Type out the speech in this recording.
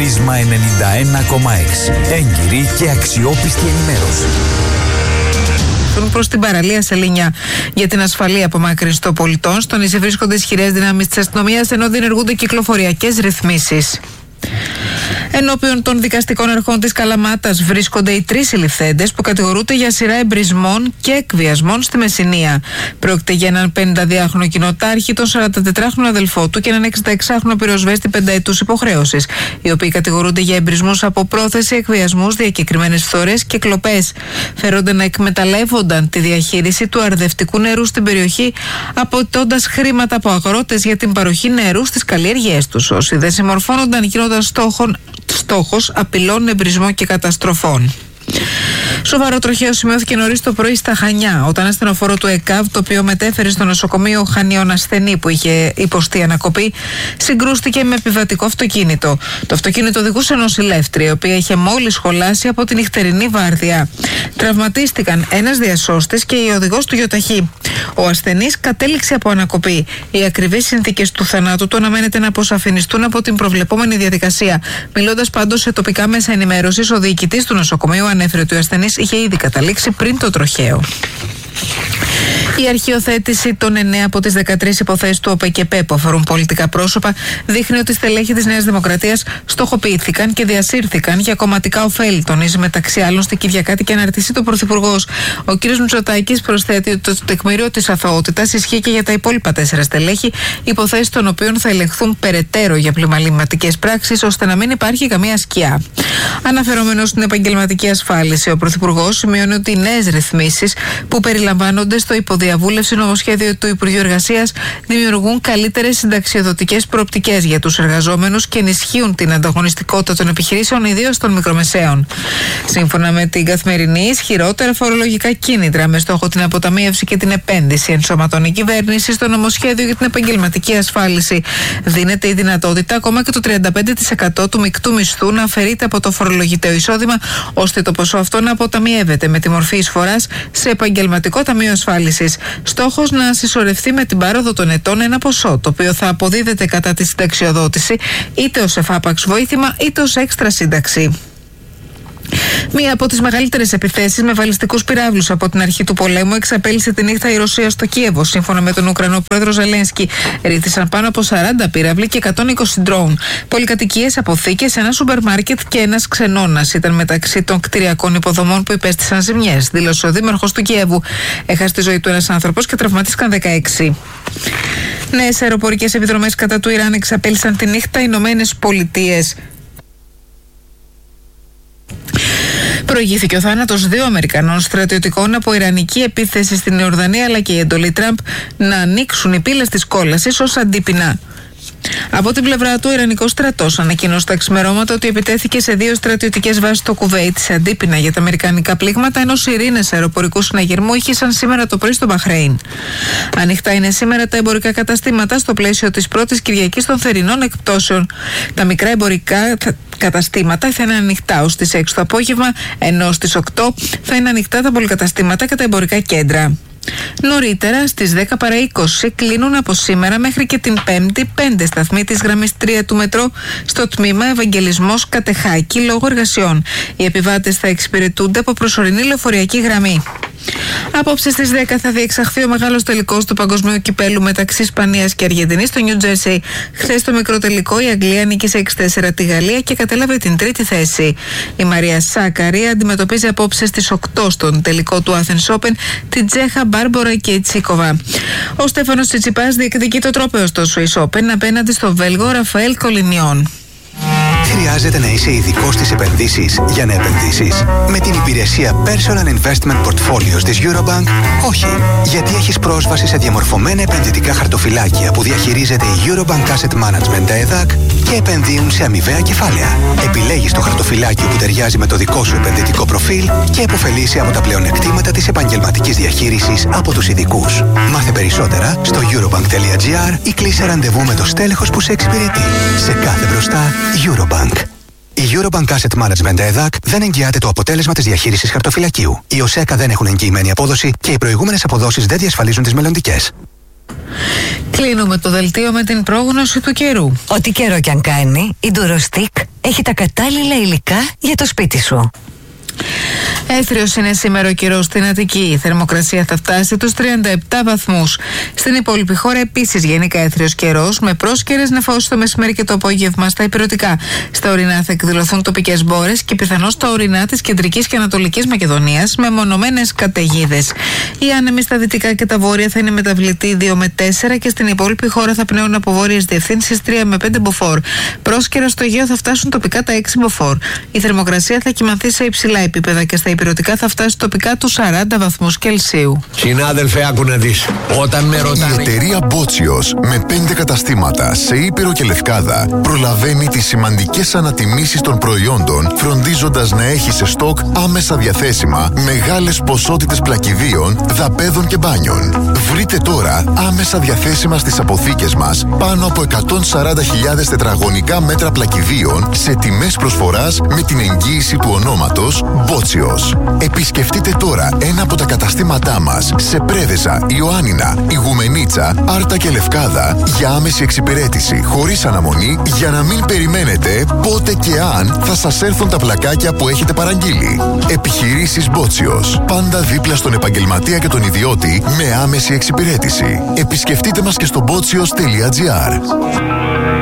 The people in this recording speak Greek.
Πρίσμα 91,6. Έγκυρη και αξιόπιστη ενημέρωση. Προς την παραλία Σελήνια για την ασφαλή απομάκρυνση των πολιτών. Στο νησί βρίσκονται ισχυρές δυνάμεις της αστυνομίας, ενώ διενεργούνται κυκλοφοριακές ρυθμίσεις. Ενώπιον των δικαστικών αρχών της Καλαμάτας βρίσκονται οι 3 συλληφθέντες που κατηγορούνται για σειρά εμπρισμών και εκβιασμών στη Μεσσηνία. Πρόκειται για έναν 52χρονο κοινοτάρχη, τον 44χρονο αδελφό του και έναν 66χρονο πυροσβέστη 5ετούς υποχρέωσης, οι οποίοι κατηγορούνται για εμπρισμούς από πρόθεση, εκβιασμούς, διακεκριμένες φθορές και κλοπές. Φέρονται να εκμεταλλεύονταν τη διαχείριση του αρδευτικού νερού στην περιοχή, αποτώντας χρήματα από αγρότες για την παροχή νερού στις καλλιέργειές τους. Όσοι δεν συμμορφώνονταν γίνονταν στόχος απειλών, εμπρισμών και καταστροφών. Σοβαρό τροχαίο σημειώθηκε νωρίς το πρωί στα Χανιά, όταν ασθενοφόρο του ΕΚΑΒ, το οποίο μετέφερε στο νοσοκομείο Χανίων ασθενή που είχε υποστεί ανακοπή, συγκρούστηκε με επιβατικό αυτοκίνητο. Το αυτοκίνητο οδηγούσε νοσηλεύτρια, η οποία είχε μόλις σχολάσει από τη νυχτερινή βάρδια. Τραυματίστηκαν ένας διασώστης και η οδηγός του γιοταχή. Ο ασθενής κατέληξε από ανακοπή. Οι ακριβείς συνθήκες του θανάτου του αναμένεται να αποσαφινιστούν από την προβλεπόμενη διαδικασία. Μιλώντας πάντως σε τοπικά μέσα ενημέρωσης, ο διοικητής του νοσοκομείου ανέφερε ότι ο ασθενής είχε ήδη καταλήξει πριν το τροχαίο. Η αρχιοθέτηση των 9 από τις 13 υποθέσεις του ΟΠΕΚΕΠΕ που αφορούν πολιτικά πρόσωπα δείχνει ότι στελέχοι της Νέας Δημοκρατίας στοχοποιήθηκαν και διασύρθηκαν για κομματικά ωφέλη, τονίζει μεταξύ άλλων στην Κυριακάτικη αναρτησή του Πρωθυπουργός. Ο κ. Μητσοτάκης προσθέτει ότι το τεκμήριο της αθωότητας ισχύει και για τα υπόλοιπα 4 στελέχη, υποθέσεις των οποίων θα ελεγχθούν περαιτέρω για πλημαληματικές πράξεις, ώστε να μην υπάρχει καμία σκιά. Αναφερόμενος στην επαγγελματική ασφάλιση, ο Πρωθυπουργός σημειώνει ότι οι νέες ρυθμίσεις που περιλαμβάνονται στο υποδιαβούλευση νομοσχέδιο του Υπουργείου Εργασίας δημιουργούν καλύτερες συνταξιοδοτικές προοπτικές για τους εργαζόμενους και ενισχύουν την ανταγωνιστικότητα των επιχειρήσεων, ιδίως των μικρομεσαίων. Σύμφωνα με την Καθημερινή, ισχυρότερα φορολογικά κίνητρα με στόχο την αποταμίευση και την επένδυση ενσωματώνει η κυβέρνηση στο νομοσχέδιο για την επαγγελματική ασφάλιση. Δίνεται η δυνατότητα ακόμα και το 35% του μεικτού μισθού να αφαιρείται από το φορολογητέο εισόδημα, ώστε το ποσό αυτό να αποταμιεύεται με τη μορφή εισφοράς σε επαγγελματικό ταμείο ασφάλισης. Στόχος να συσσωρευτεί με την πάροδο των ετών ένα ποσό, το οποίο θα αποδίδεται κατά τη συνταξιοδότηση είτε ως εφάπαξ βοήθημα είτε ως έξτρα σύνταξη. Μία από τις μεγαλύτερες επιθέσεις με βαλιστικούς πυράβλους από την αρχή του πολέμου εξαπέλυσε τη νύχτα η Ρωσία στο Κίεβο. Σύμφωνα με τον Ουκρανό πρόεδρο Ζελένσκι, ρίχθησαν πάνω από 40 πύραυλοι και 120 ντρόουν. Πολυκατοικίες, αποθήκες, ένα σούπερ μάρκετ και ένας ξενώνας ήταν μεταξύ των κτηριακών υποδομών που υπέστησαν ζημιές, δήλωσε ο δήμαρχος του Κιέβου. Έχασε τη ζωή του ένας άνθρωπος και τραυματίστηκαν 16. Νέες αεροπορικές επιδρομές κατά του Ιράν εξαπέλυσαν τη νύχτα οι Ηνωμένες Πολιτείες. Προηγήθηκε ο θάνατος 2 Αμερικανών στρατιωτικών από ιρανική επίθεση στην Ιορδανία, αλλά και η εντολή Τραμπ να ανοίξουν οι πύλες της κόλασης ως αντίπεινα. Από την πλευρά του, ο Ιρανικός στρατός ανακοινώσει τα ξημερώματα ότι επιτέθηκε σε 2 στρατιωτικές βάσεις στο Κουβέιτ σε αντίπεινα για τα αμερικανικά πλήγματα, ενώ σιρήνες αεροπορικού συναγερμού ήχησαν σήμερα το πρωί στο Μπαχρέιν. Ανοιχτά είναι σήμερα τα εμπορικά καταστήματα στο πλαίσιο της πρώτης Κυριακής των θερινών εκπτώσεων. Τα μικρά εμπορικά καταστήματα θα είναι ανοιχτά ως τις 6 το απόγευμα, ενώ στις 8 θα είναι ανοιχτά τα πολυκαταστήματα και τα εμπορικά κέντρα. Νωρίτερα, στις 10 παρά 20, κλείνουν από σήμερα μέχρι και την Πέμπτη 5 σταθμοί της γραμμής 3 του μετρό στο τμήμα Ευαγγελισμός Κατεχάκη λόγω εργασιών. Οι επιβάτες θα εξυπηρετούνται από προσωρινή λεωφορειακή γραμμή. Απόψε στις 10 θα διεξαχθεί ο μεγάλος τελικός του Παγκοσμίου Κυπέλου μεταξύ Ισπανίας και Αργεντινής στο Νιου Τζέρσι. Χθες στο μικρό τελικό η Αγγλία νίκησε 6-4 τη Γαλλία και κατέλαβε την 3η θέση. Η Μαρία Σάκαρη αντιμετωπίζει απόψε στις 8 στον τελικό του Athens Open την Τσέχα Μπάρμπορα Κεϊτσίκοβα. Ο Στέφανος Τσιτσιπάς διεκδικεί το τρόπαιο στο Swiss Open απέναντι στο Βέλγο Ραφαέλ Κολινιόν. Χρειάζεται να είσαι ειδικός στις επενδύσεις για να επενδύσεις? Με την υπηρεσία Personal Investment Portfolios της Eurobank, όχι. Γιατί έχεις πρόσβαση σε διαμορφωμένα επενδυτικά χαρτοφυλάκια που διαχειρίζεται η Eurobank Asset Management ΕΔΑΚ και επενδύουν σε αμοιβαία κεφάλαια. Επιλέγεις το χαρτοφυλάκιο που ταιριάζει με το δικό σου επενδυτικό προφίλ και επωφελείσαι από τα πλεονεκτήματα της επαγγελματικής διαχείρισης από τους ειδικούς. Μάθε περισσότερα στο eurobank.gr ή κλείσε ραντεβού με το στέλεχος που σε εξυπηρετεί. Σε κάθε μπροστά, Eurobank. Η Eurobank Asset Management ΕΔΑΚ δεν εγγυάται το αποτέλεσμα της διαχείρισης χαρτοφυλακίου. Οι ΟΣΕΚΑ δεν έχουν εγγυημένη απόδοση και οι προηγούμενες αποδόσεις δεν διασφαλίζουν τις μελλοντικές. Κλείνουμε το δελτίο με την πρόγνωση του καιρού. Ό,τι καιρό κι αν κάνει, η Ντουροστικ έχει τα κατάλληλα υλικά για το σπίτι σου. Έθριος είναι σήμερα ο καιρός στην Αττική. Η θερμοκρασία θα φτάσει τους 37 βαθμούς. Στην υπόλοιπη χώρα επίσης γενικά έθριος καιρός, με πρόσκαιρες νεφώσεις το μεσημέρι και το απόγευμα στα ηπειρωτικά. Στα ορεινά θα εκδηλωθούν τοπικές μπόρες και πιθανώς στα ορεινά της κεντρικής και ανατολικής Μακεδονίας με μονομένες καταιγίδες. Οι άνεμοι στα δυτικά και τα βόρεια θα είναι μεταβλητοί 2 με 4 και στην υπόλοιπη χώρα θα πνέουν από βόρειες διευθύνσεις 3 με 5 μποφόρ. Πρόσκαιρα στο Αιγαίο θα φτάσουν τοπικά τα 6 μποφόρ. Η θερμοκρασία θα κυμανθεί σε υψηλά επίπεδα και στα ηπειρωτικά θα φτάσει τοπικά τους 40 βαθμούς Κελσίου. Συνάδελφε, άκου να δεις. Όταν με ρωτάνε. Η εταιρεία Μπότσιος με 5 καταστήματα σε Ήπειρο και Λευκάδα προλαβαίνει τις σημαντικές ανατιμήσεις των προϊόντων, φροντίζοντας να έχει σε στόκ άμεσα διαθέσιμα μεγάλες ποσότητες πλακιδίων, δαπέδων και μπάνιων. Βρείτε τώρα άμεσα διαθέσιμα στις αποθήκες μας πάνω από 140.000 τετραγωνικά μέτρα πλακιδίων σε τιμές προσφοράς με την εγγύηση του ονόματος Μπότσιος. Επισκεφτείτε τώρα ένα από τα καταστήματά μας σε Πρέβεζα, Ιωάννινα, Ιγουμενίτσα, Άρτα και Λευκάδα για άμεση εξυπηρέτηση χωρίς αναμονή, για να μην περιμένετε πότε και αν θα σας έρθουν τα πλακάκια που έχετε παραγγείλει. Επιχειρήσεις Μπότσιος. Πάντα δίπλα στον επαγγελματία και τον ιδιώτη με άμεση εξυπηρέτηση. Επισκεφτείτε μας και στο botsios.gr.